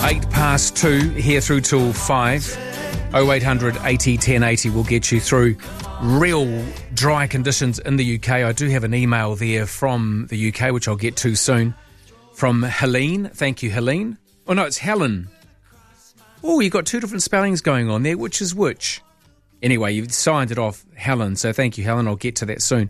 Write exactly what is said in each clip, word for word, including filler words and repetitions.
Eight past two, here through till five. oh eight hundred eighty ten eighty will get you through real dry conditions in the U K. I do have an email there from the U K, which I'll get to soon, from Helene. Thank you, Helene. Oh, no, it's Helen. Oh, you've got two different spellings going on there. Which is which? Anyway, you've signed it off, Helen, so thank you, Helen. I'll get to that soon.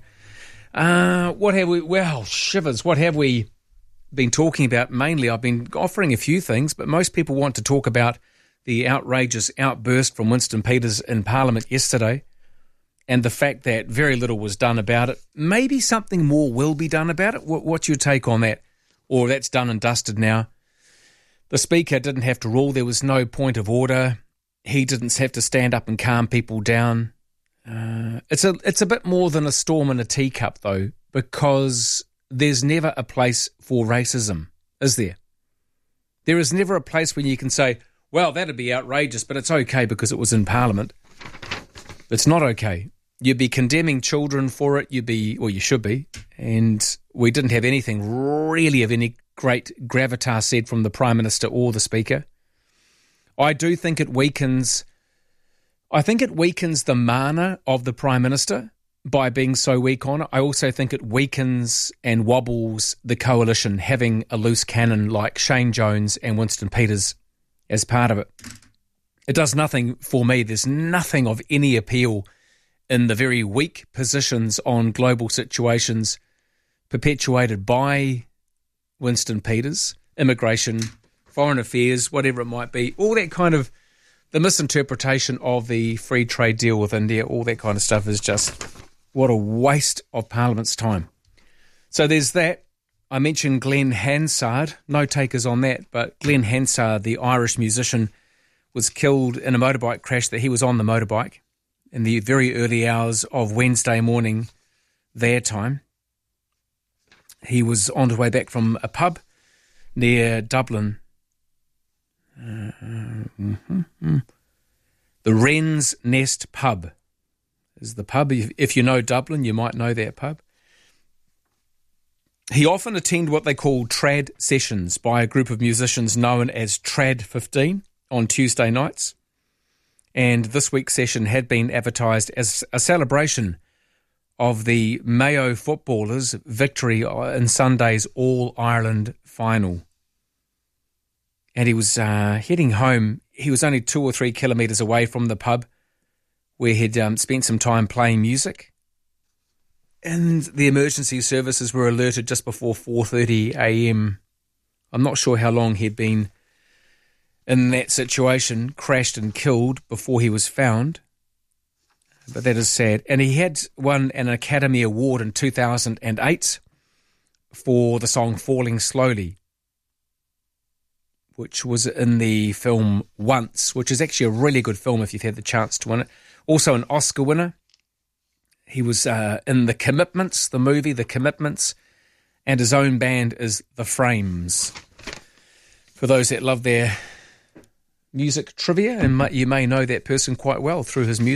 Uh, what have we... Well, shivers, what have we been talking about? Mainly, I've been offering a few things, but most people want to talk about the outrageous outburst from Winston Peters in Parliament yesterday and the fact that very little was done about it. Maybe something more will be done about it. What, what's your take on that? Or that's done and dusted now? The Speaker didn't have to rule. There was no point of order. He didn't have to stand up and calm people down. Uh, it's a it's a bit more than a storm in a teacup, though, because there's never a place for racism, is there? There is never a place where you can say, well, that'd be outrageous, but it's okay because it was in Parliament. It's not okay. You'd be condemning children for it. You'd be, well, you should be. And we didn't have anything really of any great gravitas said from the Prime Minister or the Speaker. I do think it weakens, I think it weakens the mana of the Prime Minister by being so weak on it. I also think it weakens and wobbles the coalition, having a loose cannon like Shane Jones and Winston Peters as part of it. It does nothing for me. There's nothing of any appeal in the very weak positions on global situations perpetuated by Winston Peters, immigration, foreign affairs, whatever it might be, all that kind of, the misinterpretation of the free trade deal with India, all that kind of stuff is just, what a waste of Parliament's time. So there's that. I mentioned Glenn Hansard, no takers on that, but Glenn Hansard, the Irish musician, was killed in a motorbike crash that he was on the motorbike in the very early hours of Wednesday morning, their time. He was on his way back from a pub near Dublin. Uh, mm-hmm. The Wren's Nest Pub is the pub. If you know Dublin, you might know that pub. He often attended what they call trad sessions by a group of musicians known as Trad fifteen on Tuesday nights. And this week's session had been advertised as a celebration of the Mayo footballers' victory in Sunday's All-Ireland final. And he was uh, heading home. He was only two or three kilometres away from the pub where he'd um, spent some time playing music. And the emergency services were alerted just before four thirty a.m. I'm not sure how long he'd been in that situation, crashed and killed before he was found. But that is sad. And he had won an Academy Award in two thousand eight for the song Falling Slowly, which was in the film Once, which is actually a really good film if you've had the chance to win it. Also an Oscar winner. He was uh, in The Commitments, the movie The Commitments, and his own band is The Frames. For those that love their music trivia, and you may know that person quite well through his music.